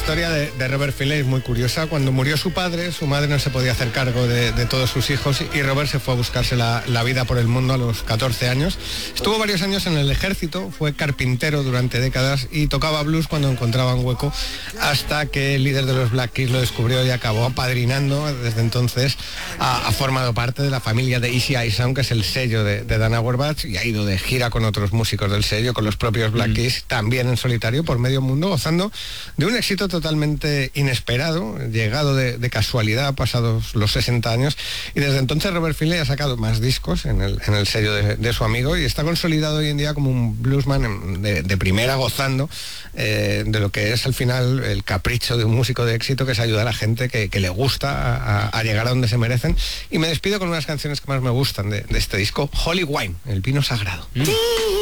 historia de Robert Finlay es muy curiosa. Cuando murió su padre, su madre no se podía hacer cargo de todos sus hijos y Robert se fue a buscarse la vida por el mundo a los 14 años. Estuvo varios años en el ejército, fue carpintero durante décadas y tocaba blues cuando encontraba un hueco, hasta que el líder de los Black Keys lo descubrió y acabó apadrinando. Desde entonces ha formado parte de la familia de Easy Eye Sound, que es el sello de Dan Auerbach, y ha ido de gira con otros músicos del sello, con los propios Black Keys, también en solitario por medio mundo, gozando de un éxito totalmente inesperado, llegado de casualidad pasados los 60 años, y desde entonces Robert Finlay ha sacado más discos en el sello de su amigo y está consolidado hoy en día como un bluesman de primera, gozando de lo que es al final el capricho de un músico de éxito, que es ayudar a la gente que le gusta a llegar a donde se merecen. Y me despido con unas canciones que más me gustan de este disco, Holy Wine, el vino sagrado.